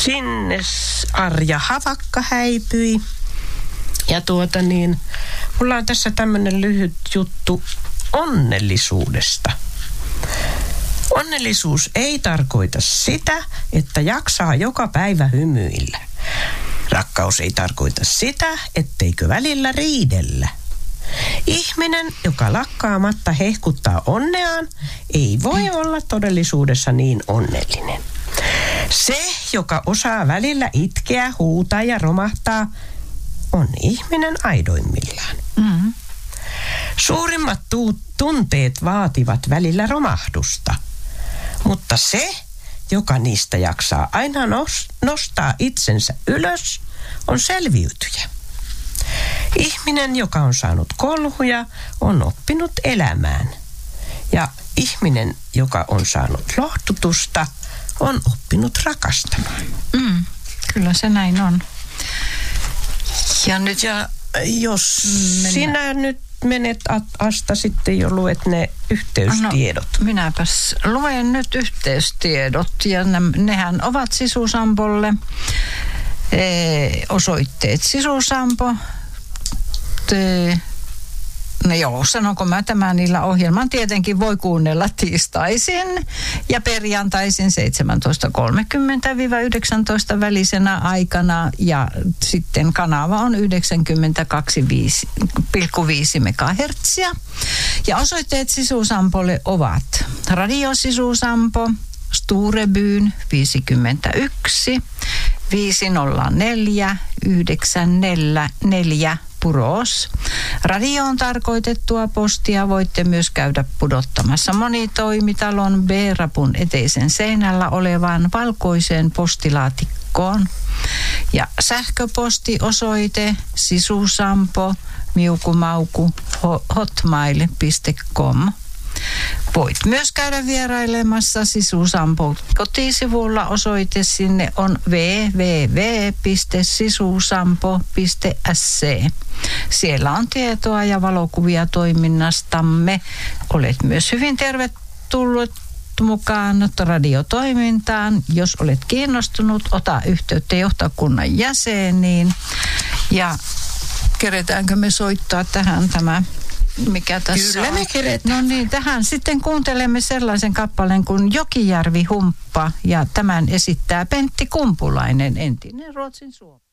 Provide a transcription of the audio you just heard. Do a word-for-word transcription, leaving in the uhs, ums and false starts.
sinne Arja Havakka häipyi. Ja tuota niin, mulla on tässä tämmönen lyhyt juttu onnellisuudesta. Onnellisuus ei tarkoita sitä, että jaksaa joka päivä hymyillä. Rakkaus ei tarkoita sitä, etteikö välillä riidellä. Ihminen, joka lakkaamatta hehkuttaa onneaan, ei voi olla todellisuudessa niin onnellinen. Se, joka osaa välillä itkeä, huutaa ja romahtaa, on ihminen aidoimmillaan. Mm-hmm. Suurimmat tu- tunteet vaativat välillä romahdusta, mutta se, joka niistä jaksaa aina nos- nostaa itsensä ylös, on selviytyjä. Ihminen, joka on saanut kolhuja, on oppinut elämään. Ja ihminen, joka on saanut lohdutusta, on oppinut rakastamaan. Mm, kyllä se näin on. Ja nyt ja jos mennä. Sinä nyt menet Asta sitten jo luet ne yhteystiedot. No, minäpäs luen nyt yhteystiedot ja ne, nehän ovat Sisusampolle. E, osoitteet Sisusampo. Te, no joo, sanonko mä tämän, niillä ohjelman tietenkin voi kuunnella tiistaisin ja perjantaisin seitsemäntoista kolmekymmentä yhdeksäntoista välisenä aikana ja sitten kanava on yhdeksänkymmentäkaksi pilkku viisi megahertsiä. Ja osoitteet Sisusampolle ovat Radio Sisusampo, Sturebyn viisikymmentäyksi, viisi nolla neljä, yhdeksän neljä neljä Puros. Radioon tarkoitettua postia voitte myös käydä pudottamassa monitoimitalon B-rapun eteisen seinällä olevaan valkoiseen postilaatikkoon. Ja sähköpostiosoite sisusampo miukumauku hotmail piste com. Voit myös käydä vierailemassa Sisusampo kotisivulla. Osoite sinne on double-u double-u double-u piste sisusampo piste s c. Siellä on tietoa ja valokuvia toiminnastamme. Olet myös hyvin tervetullut mukaan radiotoimintaan. Jos olet kiinnostunut, ota yhteyttä johtokunnan jäseniin. Ja keretäänkö me soittaa tähän tämä... Mikä tässä Kyllä me keretään. No niin, tähän sitten kuuntelemme sellaisen kappaleen kuin Jokijärvi Humppa ja tämän esittää Pentti Kumpulainen, entinen Ruotsin Suomi.